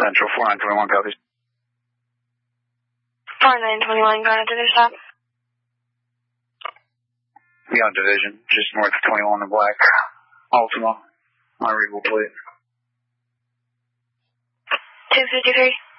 Central, 4921 copies. 4921, going to intercept. Beyond Division, just north of 21 in black. Altima, unreadable plate. 253.